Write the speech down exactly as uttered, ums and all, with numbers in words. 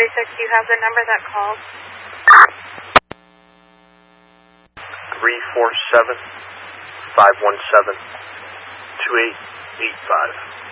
thirty-six, do you have the number that called? three four seven, five one seven, two eight eight five.